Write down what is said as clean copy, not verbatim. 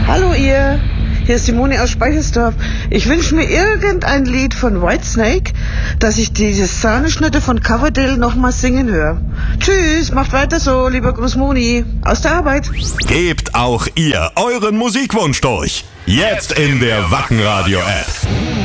Hallo ihr, hier ist Simone aus Speichersdorf. Ich wünsche mir irgendein Lied von Whitesnake, dass ich diese Sahneschnitte von Coverdale nochmal singen höre. Tschüss, macht weiter so, lieber Großmoni. Aus der Arbeit. Gebt auch ihr euren Musikwunsch durch. Jetzt in der Wackenradio-App.